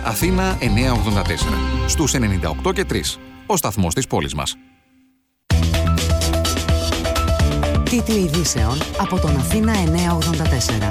Αθήνα 984. Στους 98 και 3. Ο σταθμός της πόλης μας. Τίτλοι ειδήσεων από τον Αθήνα 984.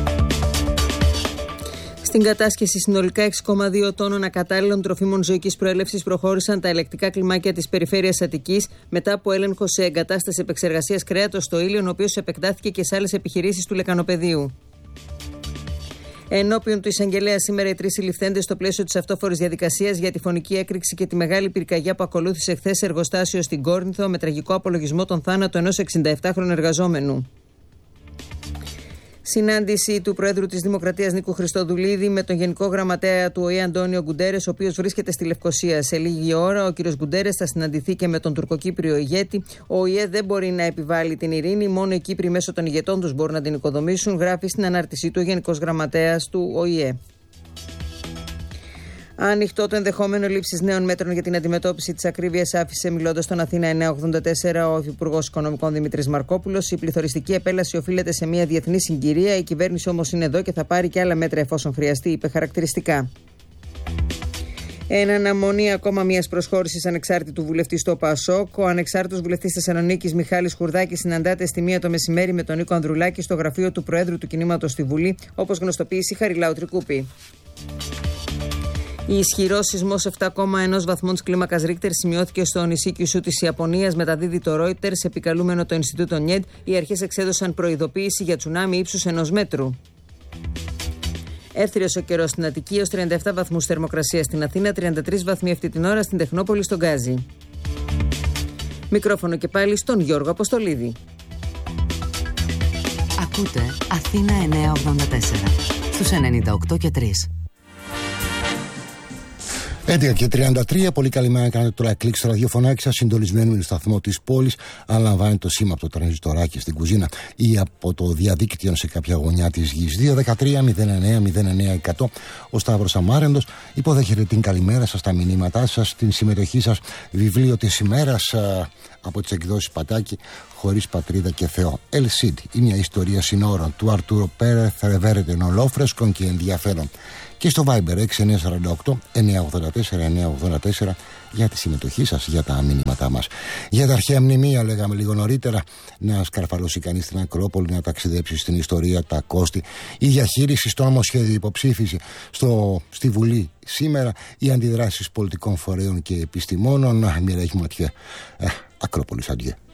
Στην κατάσχεση συνολικά 6,2 τόνων ακατάλληλων τροφίμων ζωικής προέλευσης προχώρησαν τα ελεκτικά κλιμάκια της περιφέρειας Αττικής μετά από έλεγχο σε εγκατάσταση επεξεργασίας κρέατος στο Ήλιον, ο οποίος επεκτάθηκε και σε άλλες επιχειρήσεις του Λεκανοπεδίου. Ενώπιον του εισαγγελέα σήμερα οι τρεις συλληφθέντες στο πλαίσιο της αυτόφορης διαδικασίας για τη φωνική έκρηξη και τη μεγάλη πυρκαγιά που ακολούθησε χθες εργοστάσιο στην Κόρινθο με τραγικό απολογισμό τον θάνατο ενός 67χρονου εργαζόμενου. Συνάντηση του Προέδρου της Δημοκρατίας Νίκου Χριστοδουλίδη με τον Γενικό Γραμματέα του ΟΗΕ Αντώνιο Γκουντέρες, ο οποίος βρίσκεται στη Λευκοσία. Σε λίγη ώρα ο κ. Γκουντέρες θα συναντηθεί και με τον τουρκοκύπριο ηγέτη. Ο ΟΗΕ δεν μπορεί να επιβάλλει την ειρήνη, μόνο οι Κύπροι μέσω των ηγετών τους μπορούν να την οικοδομήσουν, γράφει στην ανάρτησή του ο Γενικός Γραμματέας του ΟΗΕ. Ανοιχτό το ενδεχόμενο λήψης νέων μέτρων για την αντιμετώπιση της ακρίβειας άφησε, μιλώντας στον Αθήνα 984, ο Υφυπουργός Οικονομικών Δημήτρης Μαρκόπουλος. Η πληθωριστική επέλαση οφείλεται σε μια διεθνή συγκυρία. Η κυβέρνηση όμως είναι εδώ και θα πάρει και άλλα μέτρα εφόσον χρειαστεί, είπε χαρακτηριστικά. Εν αναμονή ακόμα μιας προσχώρησης ανεξάρτητου βουλευτή στο ΠΑΣΟΚ, ο ανεξάρτητος βουλευτής Θεσσαλονίκης Μιχάλης Χουρδάκης συναντάται στη 1 το μεσημέρι με τον Νίκο Ανδρουλάκη στο γραφείο του Προέδρου του Κινήματος στη Βουλή, όπως γνωστοποίησε η Χαριλάου Τρικούπη. Η ισχυρός σεισμός 7,1 βαθμών της κλίμακας Ρίχτερ σημειώθηκε στο νησί Κιουσού της Ιαπωνίας, μεταδίδει το Reuters, επικαλούμενο το Ινστιτούτο Νιέντ. Οι αρχές εξέδωσαν προειδοποίηση για τσουνάμι ύψους 1 μέτρου. Εύθυρος ο καιρός στην Αττική, έως 37 βαθμούς θερμοκρασία στην Αθήνα, 33 βαθμοί αυτή την ώρα στην Τεχνόπολη στον Γκάζι. Μικρόφωνο και πάλι στον Γιώργο Αποστολίδη. Ακούτε Αθήνα 984 στους 98 και 3. 11 και 33, πολύ καλημέρα. Κάνετε τώρα κλικ στο ραδιοφωνάκι σας, συντονισμένοι με το σταθμό της πόλης. Αν λαμβάνετε το σήμα από το τρανζιστοράκι στην κουζίνα ή από το διαδίκτυο σε κάποια γωνιά της γης. 213-09-09-100. Ο Σταύρος Αμάρεντος υποδέχεται την καλημέρα σας, τα μηνύματά σας, την συμμετοχή σας. Βιβλίο της ημέρας από τις εκδόσεις Πατάκη, Χωρίς πατρίδα και Θεό. El Cid, η μια ιστορία συνόρων του Αρτούρο Πέρεθ, ρεβέρεται ολόφρεσκον και ενδιαφέρον. Και στο Viber 6948-984-984 για τη συμμετοχή σας, για τα μηνύματά μας. Για τα αρχαία μνημεία, λέγαμε λίγο νωρίτερα, να σκαρφαλώσει κανείς στην Ακρόπολη, να ταξιδέψει στην ιστορία, τα κόστη, η διαχείριση στο νομοσχέδιο, υποψήφιση στη Βουλή σήμερα, οι αντιδράσεις πολιτικών φορέων και επιστημόνων. Μοιραία Ματιέ, Ακρόπολης, αντιέ.